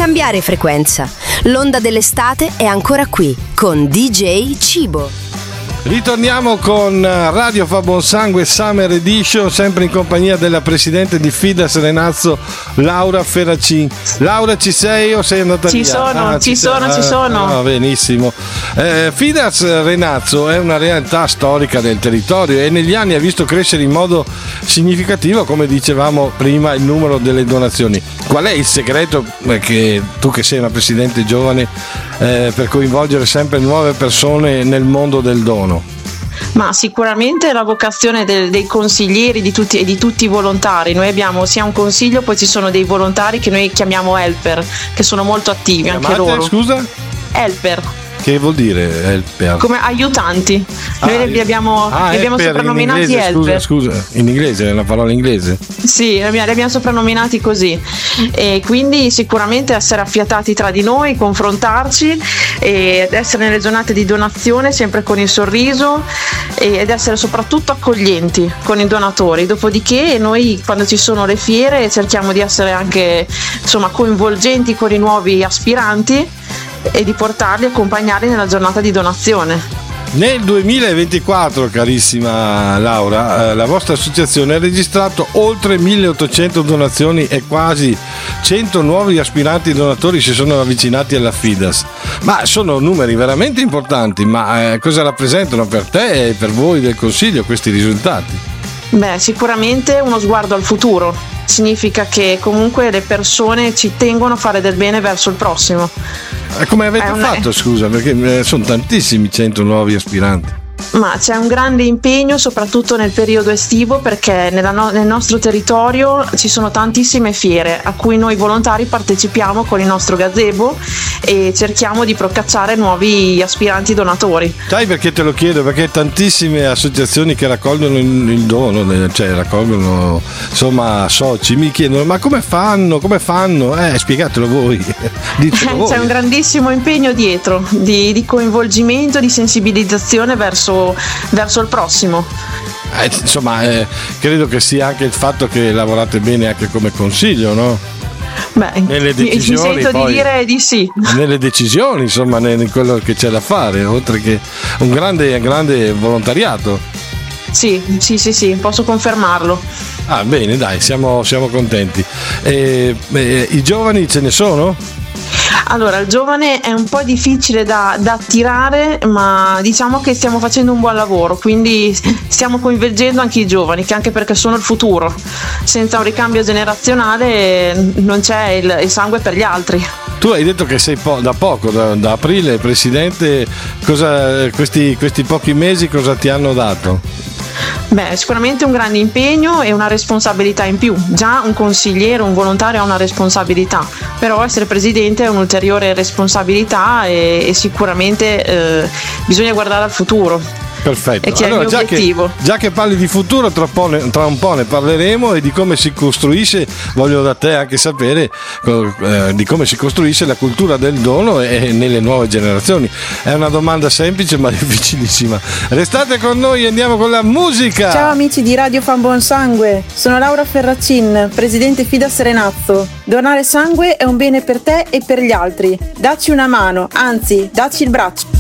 cambiare frequenza. L'onda dell'estate è ancora qui con DJ Cibo. Ritorniamo con Radio Fa Buon Sangue Summer Edition, sempre in compagnia della presidente di Fidas Renazzo, Laura Ferracin. Laura, ci sei o sei andata via? Ci sono. No, benissimo. Fidas Renazzo è una realtà storica del territorio e negli anni ha visto crescere in modo significativo, come dicevamo prima, il numero delle donazioni. Qual è il segreto che tu, che sei una presidente giovane, per coinvolgere sempre nuove persone nel mondo del dono? Ma sicuramente la vocazione dei consiglieri di tutti i volontari. Noi abbiamo sia un consiglio, poi ci sono dei volontari che noi chiamiamo helper, che sono molto attivi anche loro. Scusa? Helper. Che vuol dire helper? Come aiutanti. Noi li abbiamo soprannominati helper. Scusa, in inglese è una parola inglese? Sì, li abbiamo soprannominati così. E quindi sicuramente essere affiatati tra di noi, confrontarci ed essere nelle giornate di donazione sempre con il sorriso ed essere soprattutto accoglienti con i donatori. Dopodiché noi, quando ci sono le fiere, cerchiamo di essere anche coinvolgenti con i nuovi aspiranti e di portarli, accompagnarli nella giornata di donazione. Nel 2024, carissima Laura, la vostra associazione ha registrato oltre 1800 donazioni e quasi 100 nuovi aspiranti donatori si sono avvicinati alla Fidas. Ma sono numeri veramente importanti, ma cosa rappresentano per te e per voi del Consiglio questi risultati? Beh, sicuramente uno sguardo al futuro. Significa che comunque le persone ci tengono a fare del bene verso il prossimo. Come avete fatto, scusa, perché sono tantissimi 100 nuovi aspiranti. Ma c'è un grande impegno soprattutto nel periodo estivo, perché nel nostro territorio ci sono tantissime fiere a cui noi volontari partecipiamo con il nostro gazebo e cerchiamo di procacciare nuovi aspiranti donatori. Sai perché te lo chiedo? Perché tantissime associazioni che raccolgono il dono, cioè raccolgono soci, mi chiedono ma come fanno? Spiegatelo voi. Ditelo voi. C'è un grandissimo impegno dietro di coinvolgimento, di sensibilizzazione verso il prossimo. Credo che sia anche il fatto che lavorate bene anche come consiglio, no? Beh, nelle decisioni, mi sento di dire di sì. Nelle decisioni, in quello che c'è da fare, oltre che un grande volontariato. Sì, posso confermarlo. Ah, bene, dai, siamo contenti. I giovani ce ne sono? Allora, il giovane è un po' difficile da attirare, ma diciamo che stiamo facendo un buon lavoro, quindi stiamo coinvolgendo anche i giovani, che anche perché sono il futuro. Senza un ricambio generazionale non c'è il sangue per gli altri. Tu hai detto che sei da poco, da aprile, presidente. Questi pochi mesi cosa ti hanno dato? Beh, sicuramente un grande impegno e una responsabilità in più. Già un consigliere, un volontario ha una responsabilità, però essere presidente è un'ulteriore responsabilità e sicuramente bisogna guardare al futuro. Perfetto. E che è il mio obiettivo. Già che parli di futuro, tra un po' ne parleremo e di come si costruisce, voglio da te anche sapere di come si costruisce la cultura del dono e nelle nuove generazioni. È una domanda semplice ma difficilissima. Restate con noi, andiamo con la musica. Ciao amici di Radio Fa Buon Sangue, sono Laura Ferracin, presidente Fidas Renazzo. Donare sangue è un bene per te e per gli altri. Dacci una mano, anzi, dacci il braccio.